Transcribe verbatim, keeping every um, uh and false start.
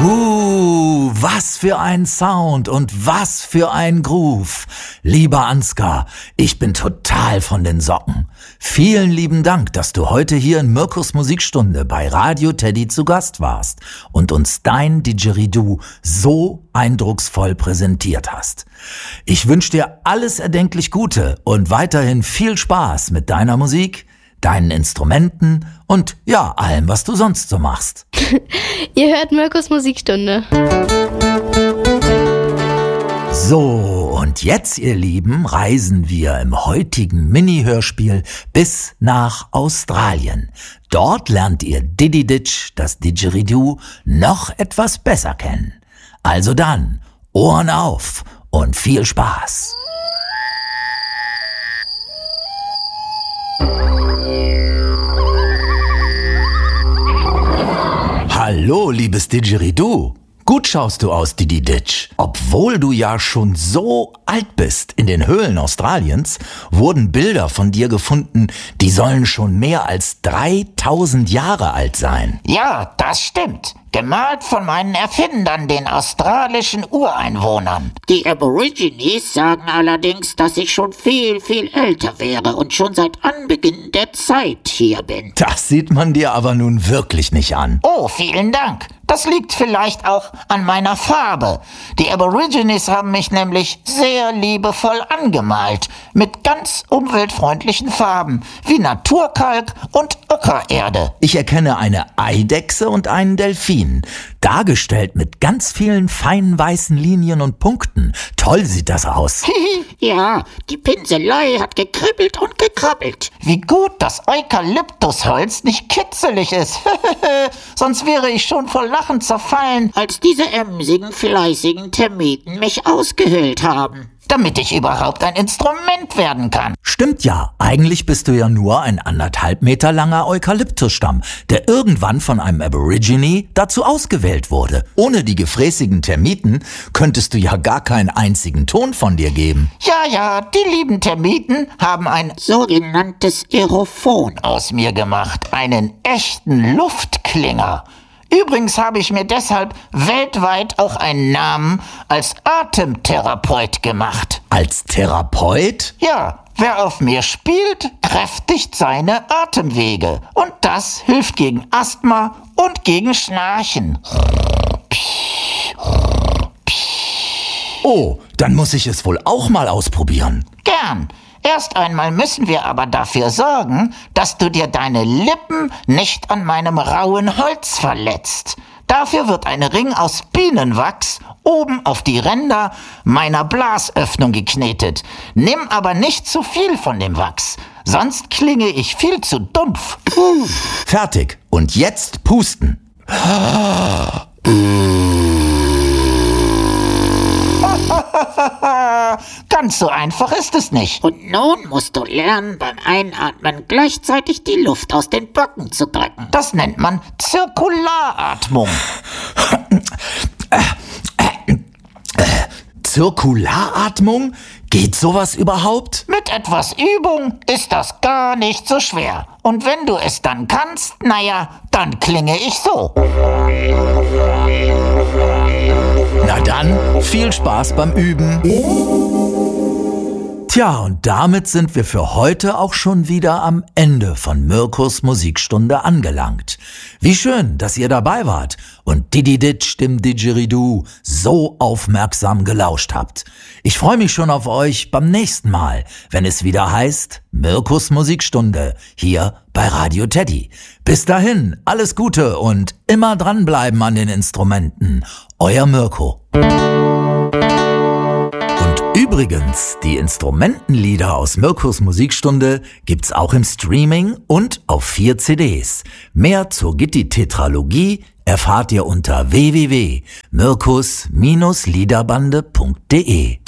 Uh, was für ein Sound und was für ein Groove. Lieber Ansgar, ich bin total von den Socken. Vielen lieben Dank, dass du heute hier in Mirkus Musikstunde bei Radio Teddy zu Gast warst und uns dein Didgeridoo so eindrucksvoll präsentiert hast. Ich wünsche dir alles erdenklich Gute und weiterhin viel Spaß mit deiner Musik, deinen Instrumenten und ja, allem, was du sonst so machst. Ihr hört Mirkus Musikstunde. So, und jetzt, ihr Lieben, reisen wir im heutigen Mini-Hörspiel bis nach Australien. Dort lernt ihr Diddy Ditch, das Didgeridoo, noch etwas besser kennen. Also dann, Ohren auf und viel Spaß. Hallo, liebes Didgeridoo. Gut schaust du aus, Diddy Ditch. Obwohl du ja schon so alt bist, in den Höhlen Australiens wurden Bilder von dir gefunden, die sollen schon mehr als dreitausend Jahre alt sein. Ja, das stimmt. Gemalt von meinen Erfindern, den australischen Ureinwohnern. Die Aborigines sagen allerdings, dass ich schon viel, viel älter wäre und schon seit Anbeginn der Zeit hier bin. Das sieht man dir aber nun wirklich nicht an. Oh, vielen Dank. Das liegt vielleicht auch an meiner Farbe. Die Aborigines haben mich nämlich sehr liebevoll angemalt. Mit ganz umweltfreundlichen Farben, wie Naturkalk und Ockererde. Ich erkenne eine Eidechse und einen Delfin, dargestellt mit ganz vielen feinen weißen Linien und Punkten. Toll sieht das aus. Ja, die Pinselei hat gekribbelt und gekrabbelt. Wie gut, dass Eukalyptusholz nicht kitzelig ist. Sonst wäre ich schon vor Lachen zerfallen, als diese emsigen, fleißigen Termiten mich ausgehöhlt haben. Damit ich überhaupt ein Instrument werden kann. Stimmt ja, eigentlich bist du ja nur ein anderthalb Meter langer Eukalyptusstamm, der irgendwann von einem Aborigine dazu ausgewählt wurde. Ohne die gefräßigen Termiten könntest du ja gar keinen einzigen Ton von dir geben. Ja, ja, die lieben Termiten haben ein sogenanntes Aerophon aus mir gemacht, einen echten Luftklinger. Übrigens habe ich mir deshalb weltweit auch einen Namen als Atemtherapeut gemacht. Als Therapeut? Ja, wer auf mir spielt, kräftigt seine Atemwege. Und das hilft gegen Asthma und gegen Schnarchen. Oh, dann muss ich es wohl auch mal ausprobieren. Gern. Erst einmal müssen wir aber dafür sorgen, dass du dir deine Lippen nicht an meinem rauen Holz verletzt. Dafür wird ein Ring aus Bienenwachs oben auf die Ränder meiner Blasöffnung geknetet. Nimm aber nicht zu viel von dem Wachs, sonst klinge ich viel zu dumpf. Fertig. Und jetzt pusten. Ganz so einfach ist es nicht. Und nun musst du lernen, beim Einatmen gleichzeitig die Luft aus den Backen zu drücken. Das nennt man Zirkularatmung. Zirkularatmung? Geht sowas überhaupt? Mit etwas Übung ist das gar nicht so schwer. Und wenn du es dann kannst, naja, dann klinge ich so. Na dann, viel Spaß beim Üben. Tja, und damit sind wir für heute auch schon wieder am Ende von Mirkus Musikstunde angelangt. Wie schön, dass ihr dabei wart und Diddy Ditch dem Didgeridoo so aufmerksam gelauscht habt. Ich freue mich schon auf euch beim nächsten Mal, wenn es wieder heißt Mirkus Musikstunde hier bei Radio Teddy. Bis dahin, alles Gute und immer dranbleiben an den Instrumenten. Euer Mirko. Übrigens, die Instrumentenlieder aus Mirkus Musikstunde gibt's auch im Streaming und auf vier C Ds. Mehr zur Gitti-Tetralogie erfahrt ihr unter w w w punkt mirkus Bindestrich liederbande punkt de.